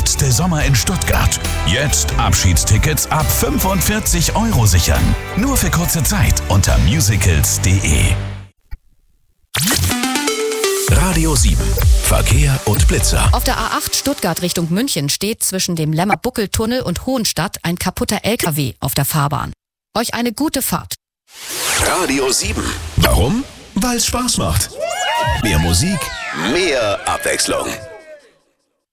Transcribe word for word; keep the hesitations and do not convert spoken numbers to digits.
letzte Sommer in Stuttgart. Jetzt Abschiedstickets ab fünfundvierzig Euro sichern. Nur für kurze Zeit unter musicals punkt de. Radio sieben. Verkehr und Blitzer. Auf der A acht Stuttgart Richtung München steht zwischen dem Lemmer-Buckel-Tunnel und Hohenstadt ein kaputter L K W auf der Fahrbahn. Euch eine gute Fahrt. Radio sieben. Warum? Weil es Spaß macht. Mehr Musik, mehr Abwechslung.